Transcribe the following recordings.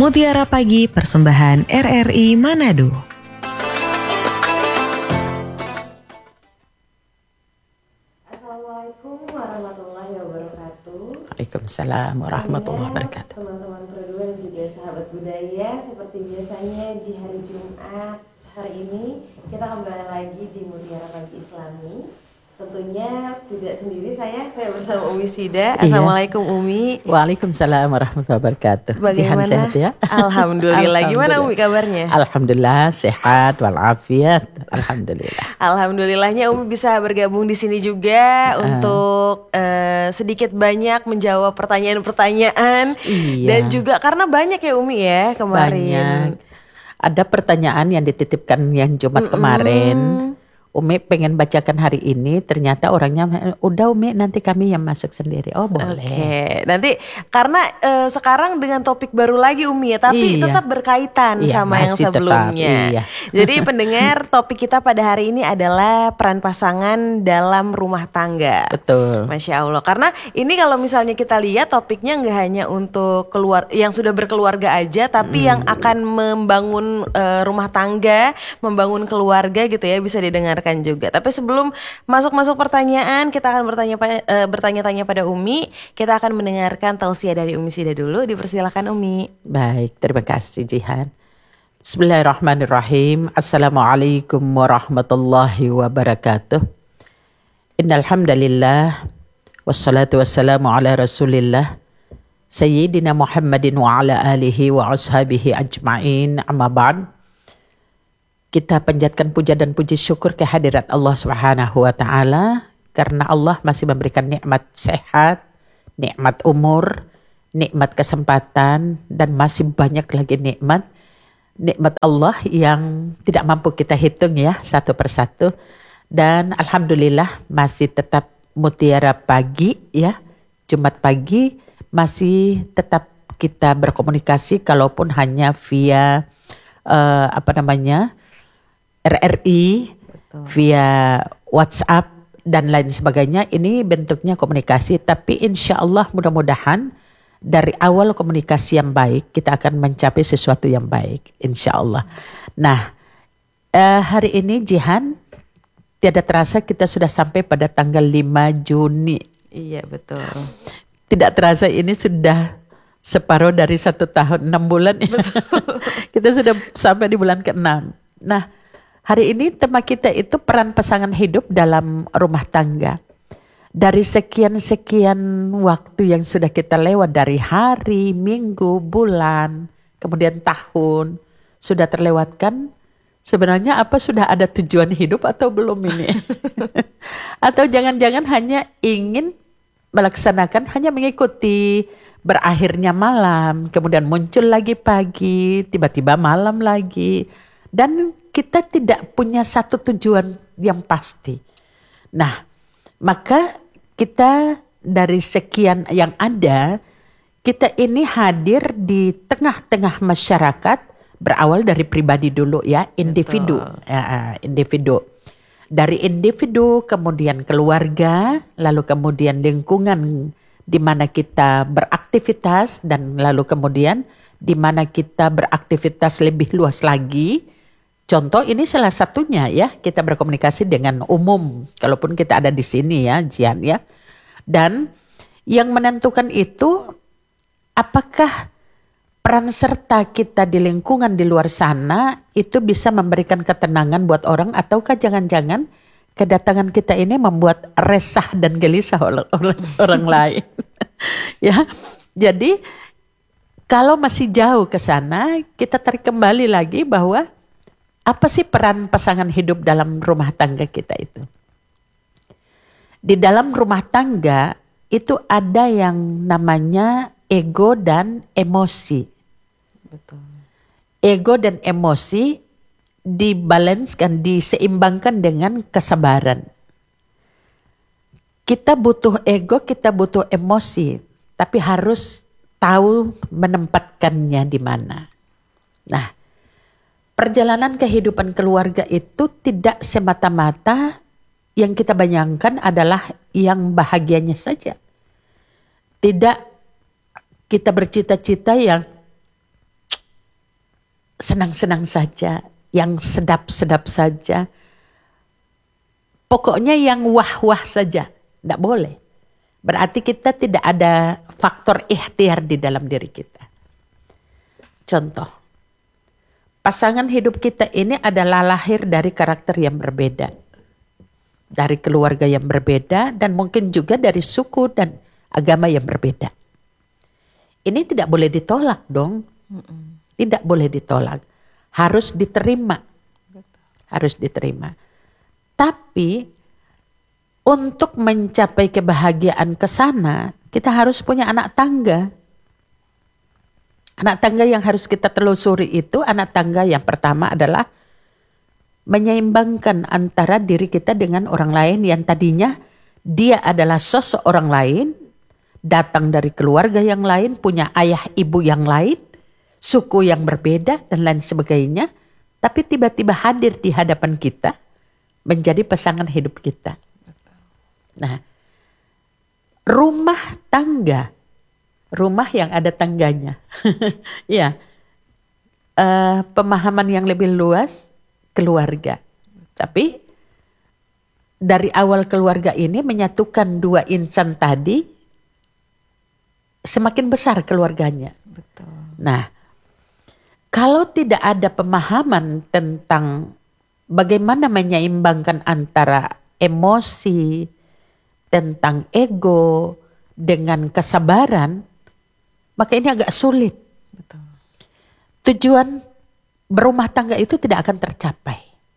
Mutiara Pagi persembahan RRI Manado. Assalamualaikum warahmatullahi wabarakatuh. Waalaikumsalam warahmatullahi wabarakatuh. Teman-teman Pro2 dan juga sahabat budaya, seperti biasanya di hari Jumat hari ini kita kembali lagi di Mutiara Pagi Islami. Tentunya tidak sendiri saya bersama Umi Sida. Assalamualaikum Umi. Waalaikumsalam warahmatullahi wabarakatuh. Bagaimana? Jihan sehat ya? Alhamdulillah. Gimana Umi kabarnya? Alhamdulillah sehat walafiat. Alhamdulillah. Alhamdulillahnya Umi bisa bergabung di sini juga untuk sedikit banyak menjawab pertanyaan-pertanyaan. Iya. Dan juga karena banyak ya Umi ya kemarin. Banyak. Ada pertanyaan yang dititipkan yang Jumat kemarin. Umi pengen bacakan hari ini, ternyata orangnya udah Umi nanti kami yang masuk sendiri. Oh boleh. Oke, nanti karena sekarang dengan topik baru lagi Umi ya, tapi tetap berkaitan sama yang sebelumnya. Jadi pendengar, topik kita pada hari ini adalah peran pasangan dalam rumah tangga. Betul. Masya Allah, karena ini kalau misalnya kita lihat topiknya nggak hanya untuk yang sudah berkeluarga aja, tapi yang akan membangun rumah tangga, membangun keluarga gitu ya, bisa didengar juga. Tapi sebelum masuk pertanyaan, kita akan bertanya-tanya pada Umi. Kita akan mendengarkan tausiah dari Umi Sida dulu. Dipersilakan Umi. Baik, terima kasih Jihan. Bismillahirrahmanirrahim. Assalamualaikum warahmatullahi wabarakatuh. Innal hamdalillah wassalatu wassalamu ala Rasulillah Sayyidina Muhammadin wa ala alihi wa ashabihi ajma'in. Amma ba'd. Kita panjatkan puja dan puji syukur kehadirat Allah Subhanahu wa taala karena Allah masih memberikan nikmat sehat, nikmat umur, nikmat kesempatan, dan masih banyak lagi nikmat Allah yang tidak mampu kita hitung ya satu persatu. Dan alhamdulillah masih tetap Mutiara Pagi ya, Jumat pagi masih tetap kita berkomunikasi kalaupun hanya via RRI, via WhatsApp dan lain sebagainya. Ini bentuknya komunikasi, tapi insya Allah mudah-mudahan dari awal komunikasi yang baik kita akan mencapai sesuatu yang baik, insya Allah. Nah, hari ini Jihan, tiada terasa kita sudah sampai pada tanggal 5 Juni. Iya betul. Tidak terasa ini sudah separuh dari 1 tahun 6 bulan ya. Kita sudah sampai di bulan ke-6. Nah, hari ini tema kita itu peran pasangan hidup dalam rumah tangga. Dari sekian-sekian waktu yang sudah kita lewat, dari hari, minggu, bulan, kemudian tahun, sudah terlewatkan. Sebenarnya apa sudah ada tujuan hidup atau belum ini? Atau jangan-jangan hanya ingin melaksanakan, hanya mengikuti berakhirnya malam, kemudian muncul lagi pagi, tiba-tiba malam lagi. Dan kita tidak punya satu tujuan yang pasti. Nah, maka kita dari sekian yang ada, kita ini hadir di tengah-tengah masyarakat, berawal dari pribadi dulu ya, individu. Individu. Dari individu, kemudian keluarga, lalu kemudian lingkungan di mana kita beraktivitas, dan lalu kemudian di mana kita beraktivitas lebih luas lagi. Contoh ini salah satunya ya, kita berkomunikasi dengan umum, kalaupun kita ada di sini ya, Jian ya. Dan yang menentukan itu apakah peran serta kita di lingkungan di luar sana itu bisa memberikan ketenangan buat orang, ataukah jangan-jangan kedatangan kita ini membuat resah dan gelisah oleh orang lain. Ya. Jadi kalau masih jauh ke sana, kita tarik kembali lagi bahwa apa sih peran pasangan hidup dalam rumah tangga kita itu? Di dalam rumah tangga itu ada yang namanya ego dan emosi. Betul. Ego dan emosi dibalanskan, diseimbangkan dengan kesabaran. Kita butuh ego, kita butuh emosi, tapi harus tahu menempatkannya di mana. Nah, perjalanan kehidupan keluarga itu tidak semata-mata yang kita bayangkan adalah yang bahagianya saja. Tidak kita bercita-cita yang senang-senang saja, yang sedap-sedap saja. Pokoknya yang wah-wah saja, tidak boleh. Berarti kita tidak ada faktor ikhtiar di dalam diri kita. Contoh, pasangan hidup kita ini adalah lahir dari karakter yang berbeda. Dari keluarga yang berbeda dan mungkin juga dari suku dan agama yang berbeda. Ini tidak boleh ditolak dong. Tidak boleh ditolak. Harus diterima. Harus diterima. Tapi untuk mencapai kebahagiaan ke sana, kita harus punya anak tangga. Anak tangga yang harus kita telusuri itu, anak tangga yang pertama adalah menyeimbangkan antara diri kita dengan orang lain yang tadinya dia adalah sosok orang lain, datang dari keluarga yang lain, punya ayah ibu yang lain, suku yang berbeda dan lain sebagainya, tapi tiba-tiba hadir di hadapan kita menjadi pasangan hidup kita. Nah, rumah tangga, rumah yang ada tangganya, ya, pemahaman yang lebih luas, keluarga. Tapi dari awal keluarga ini menyatukan dua insan tadi, semakin besar keluarganya. Betul. Nah, kalau tidak ada pemahaman tentang bagaimana menyeimbangkan antara emosi, tentang ego, dengan kesabaran, maka ini agak sulit. Betul. Tujuan berumah tangga itu tidak akan tercapai.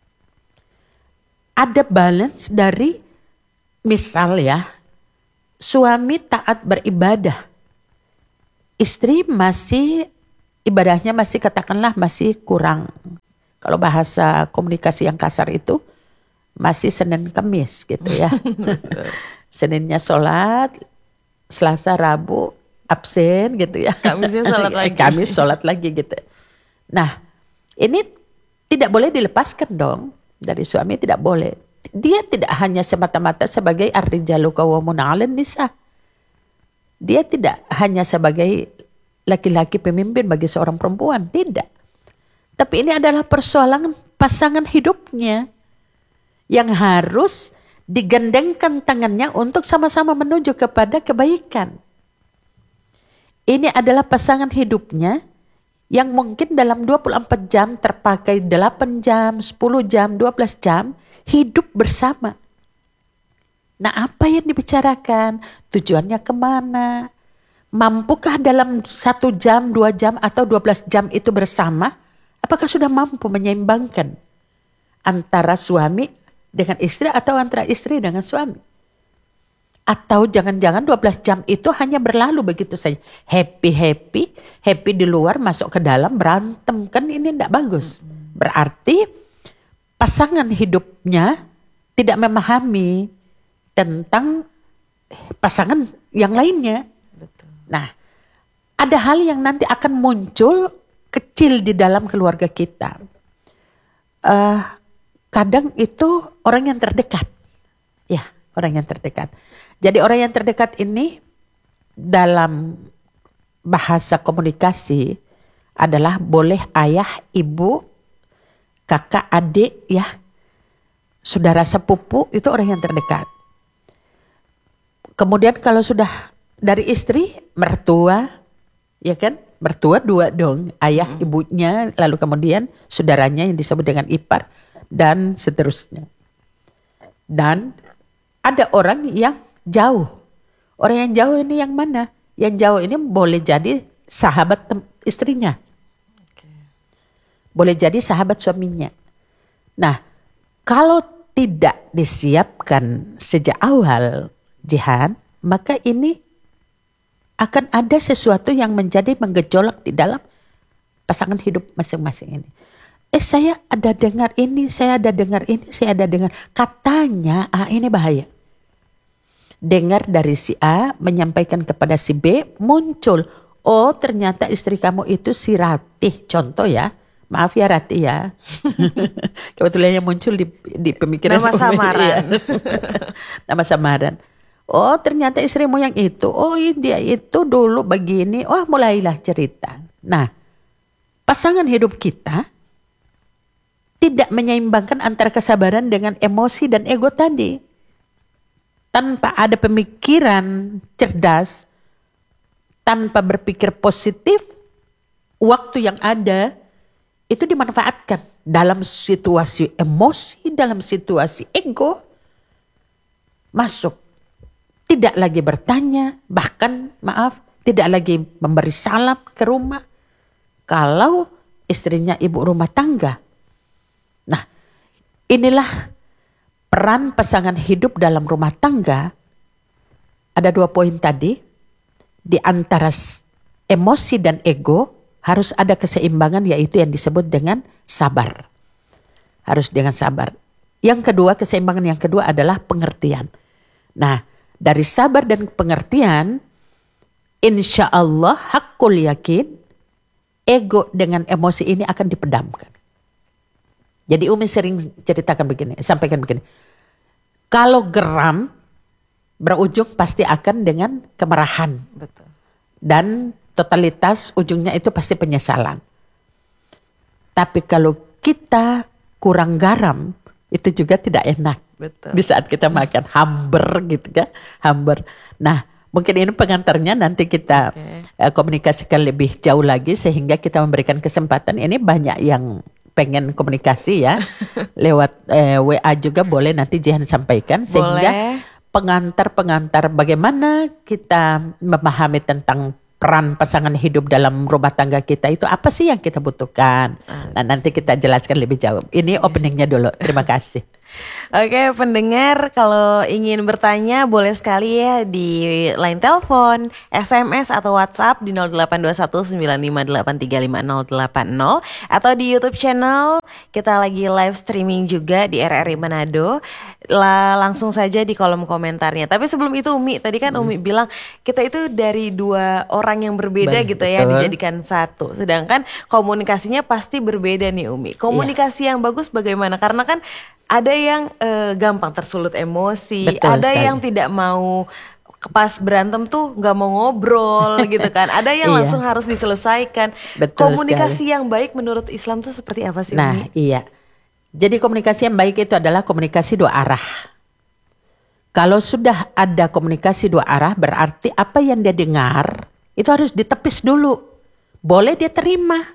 Ada balance dari, misal ya, suami taat beribadah, istri masih ibadahnya masih katakanlah masih kurang. Kalau bahasa komunikasi yang kasar itu masih Senin Kamis gitu ya. Seninnya sholat, Selasa Rabu absen gitu ya. Kamisnya sholat lagi. Kamis sholat lagi gitu. Nah, ini tidak boleh dilepaskan dong dari suami, tidak boleh. Dia tidak hanya semata-mata sebagai ar-rijalu qawwamun 'alan nisa. Dia tidak hanya sebagai laki-laki pemimpin bagi seorang perempuan, tidak. Tapi ini adalah persoalan pasangan hidupnya yang harus digandengkan tangannya untuk sama-sama menuju kepada kebaikan. Ini adalah pasangan hidupnya yang mungkin dalam 24 jam terpakai 8 jam, 10 jam, 12 jam hidup bersama. Nah, apa yang dibicarakan? Tujuannya kemana? Mampukah dalam 1 jam, 2 jam atau 12 jam itu bersama? Apakah sudah mampu menyeimbangkan antara suami dengan istri atau antara istri dengan suami? Atau jangan-jangan 12 jam itu hanya berlalu begitu saja. Happy di luar, masuk ke dalam berantem. Kan ini tidak bagus. Berarti pasangan hidupnya tidak memahami tentang pasangan yang lainnya. Betul. Nah, ada hal yang nanti akan muncul kecil di dalam keluarga kita. Kadang itu orang yang terdekat. Ya, orang yang terdekat. Jadi orang yang terdekat ini dalam bahasa komunikasi adalah boleh ayah, ibu, kakak, adik, ya, saudara sepupu, itu orang yang terdekat. Kemudian kalau sudah dari istri, mertua, ya kan, mertua 2 dong, ayah, ibunya, lalu kemudian saudaranya yang disebut dengan ipar dan seterusnya. Dan ada orang yang jauh. Orang yang jauh ini yang mana? Yang jauh ini boleh jadi sahabat istrinya. Boleh jadi sahabat suaminya. Nah, kalau tidak disiapkan sejak awal, Jihan, maka ini akan ada sesuatu yang menjadi menggejolak di dalam pasangan hidup masing-masing ini. Saya ada dengar ini, saya ada dengar ini, saya ada dengar. Katanya, ini bahaya. Dengar dari si A menyampaikan kepada si B, muncul, oh ternyata istri kamu itu si Ratih, contoh ya, maaf ya Ratih ya, kebetulan yang muncul di pemikiran nama samaran, nama samaran. Oh ternyata istrimu yang itu, oh dia itu dulu begini, oh mulailah cerita. Nah, pasangan hidup kita tidak menyeimbangkan antara kesabaran dengan emosi dan ego tadi. Tanpa ada pemikiran cerdas, tanpa berpikir positif, waktu yang ada itu dimanfaatkan dalam situasi emosi, dalam situasi ego, masuk. Tidak lagi bertanya, bahkan tidak lagi memberi salam ke rumah. Kalau istrinya ibu rumah tangga. Nah, inilah peran pasangan hidup dalam rumah tangga. Ada 2 poin tadi. Di antara emosi dan ego harus ada keseimbangan, yaitu yang disebut dengan sabar. Harus dengan sabar. Yang kedua, keseimbangan yang kedua adalah pengertian. Nah, dari sabar dan pengertian, insya Allah hakul yakin, ego dengan emosi ini akan dipedamkan. Jadi Umi sering sampaikan begini. Kalau geram, berujung pasti akan dengan kemarahan. Betul. Dan totalitas ujungnya itu pasti penyesalan. Tapi kalau kita kurang garam, itu juga tidak enak. Betul. Di saat kita makan hamber gitu kan. Hamber. Nah, mungkin ini pengantarnya, nanti kita komunikasikan lebih jauh lagi sehingga kita memberikan kesempatan. Ini banyak yang pengen komunikasi ya. Lewat WA juga boleh, nanti Jihan sampaikan. Sehingga pengantar-pengantar bagaimana kita memahami tentang peran pasangan hidup dalam rumah tangga kita itu apa sih yang kita butuhkan. Nah, nanti kita jelaskan lebih jauh. Ini openingnya dulu. Terima kasih. Oke, pendengar kalau ingin bertanya boleh sekali ya di line telepon, SMS atau WhatsApp di 082195835080 atau di YouTube channel kita lagi live streaming juga di RRI Manado. Langsung saja di kolom komentarnya. Tapi sebelum itu Umi, tadi kan Umi bilang kita itu dari 2 orang yang berbeda gitu ya, dijadikan satu. Sedangkan komunikasinya pasti berbeda nih Umi. Komunikasi yang bagus bagaimana? Karena kan ada yang gampang tersulut emosi, Betul ada sekali. yang tidak mau pas berantem tuh nggak mau ngobrol gitu kan. Ada yang langsung harus diselesaikan. Betul Komunikasi yang baik menurut Islam tuh seperti apa sih Umi? Nah, iya. Jadi komunikasi yang baik itu adalah komunikasi 2 arah. Kalau sudah ada komunikasi 2 arah, berarti apa yang dia dengar itu harus ditepis dulu. Boleh dia terima,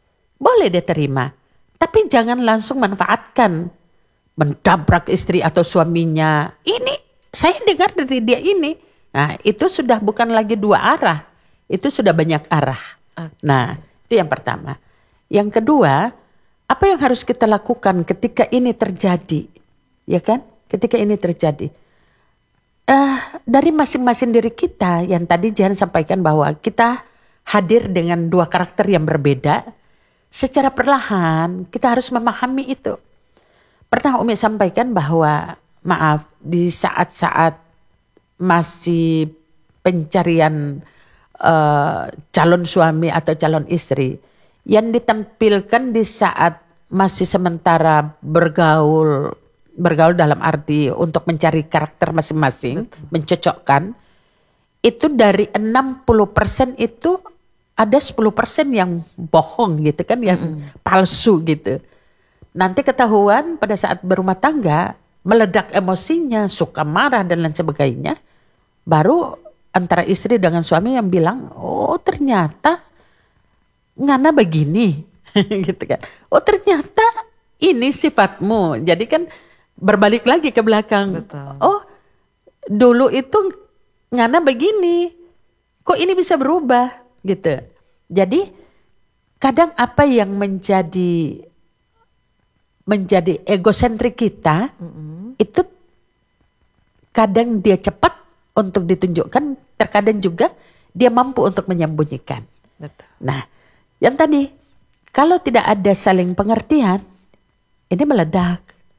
tapi jangan langsung manfaatkan, mendabrak istri atau suaminya. Ini saya dengar dari dia ini. Nah, itu sudah bukan lagi 2 arah, itu sudah banyak arah. Nah, itu yang pertama. Yang kedua, apa yang harus kita lakukan ketika ini terjadi? Ya kan? Ketika ini terjadi. Dari masing-masing diri kita, yang tadi Jihan sampaikan bahwa kita hadir dengan 2 karakter yang berbeda. Secara perlahan kita harus memahami itu. Pernah Umi sampaikan bahwa di saat-saat masih pencarian calon suami atau calon istri, yang ditampilkan di saat masih sementara bergaul dalam arti untuk mencari karakter masing-masing, mencocokkan, itu dari 60% itu ada 10% yang bohong gitu kan, yang palsu gitu. Nanti ketahuan pada saat berumah tangga, meledak emosinya, suka marah dan lain sebagainya. Baru antara istri dengan suami yang bilang, oh ternyata ngana begini. Gitu kan. Oh ternyata ini sifatmu. Jadi kan berbalik lagi ke belakang. Betul. Oh dulu itu ngana begini. Kok ini bisa berubah gitu. Jadi kadang apa yang menjadi egosentrik kita, itu kadang dia cepat untuk ditunjukkan, terkadang juga dia mampu untuk menyembunyikan. Betul. Nah, yang tadi, kalau tidak ada saling pengertian, ini meledak.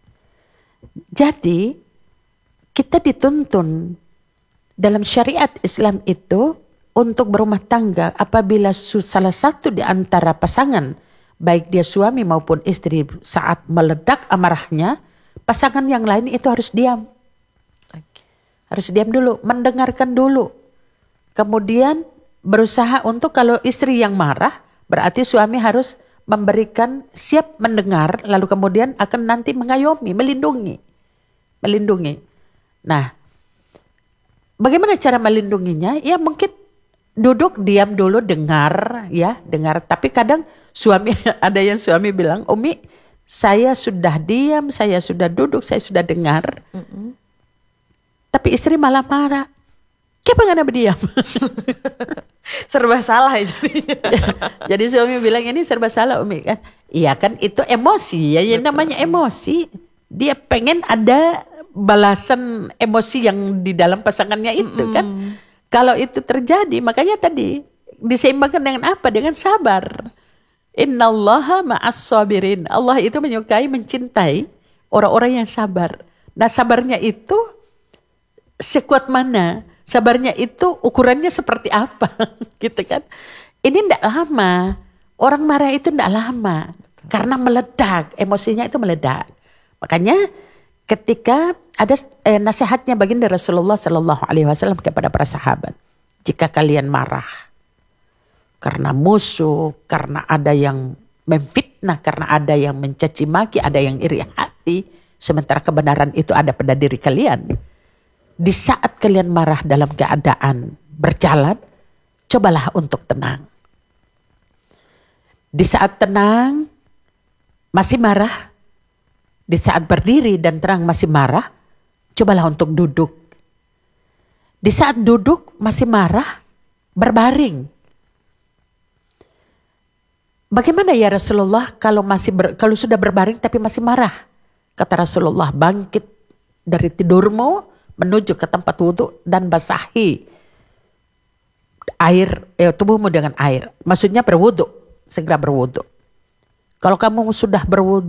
Jadi, kita dituntun dalam syariat Islam itu untuk berumah tangga apabila salah satu di antara pasangan, baik dia suami maupun istri, saat meledak amarahnya, pasangan yang lain itu harus diam. Harus diam dulu, mendengarkan dulu. Kemudian berusaha untuk kalau istri yang marah, Berarti suami harus memberikan, siap mendengar, lalu kemudian akan nanti mengayomi, melindungi. Nah, bagaimana cara melindunginya? Ya mungkin duduk, diam dulu, dengar. Tapi kadang suami, ada yang suami bilang, Umi, saya sudah diam, saya sudah duduk, saya sudah dengar. Tapi istri malah marah. Kenapa diam? Serba salah ya jadinya. Jadi suami bilang, ini serba salah Umi kan. Iya kan, itu emosi ya, namanya emosi. Dia pengen ada balasan emosi yang di dalam pasangannya itu kan. Kalau itu terjadi, makanya tadi diseimbangkan dengan apa? Dengan sabar. Innallaha ma'as sabirin. Allah itu menyukai, mencintai orang-orang yang sabar. Nah, sabarnya itu sekuat mana? Sabarnya itu ukurannya seperti apa? Gitu kan. Ini tidak lama. Orang marah itu tidak lama. Karena meledak, emosinya itu meledak. Makanya ketika ada nasihatnya baginda Rasulullah Sallallahu Alaihi Wasallam kepada para sahabat, jika kalian marah karena musuh, karena ada yang memfitnah, karena ada yang mencaci maki, ada yang iri hati, sementara kebenaran itu ada pada diri kalian. Di saat kalian marah dalam keadaan berjalan, cobalah untuk tenang. Di saat tenang masih marah, di saat berdiri dan terang masih marah, cobalah untuk duduk. Di saat duduk masih marah, berbaring. Bagaimana ya Rasulullah kalau sudah berbaring tapi masih marah? Kata Rasulullah, bangkit dari tidurmu, menuju ke tempat wudhu dan basahi tubuhmu dengan air. Maksudnya berwudhu, segera berwudhu. Kalau kamu sudah berwudhu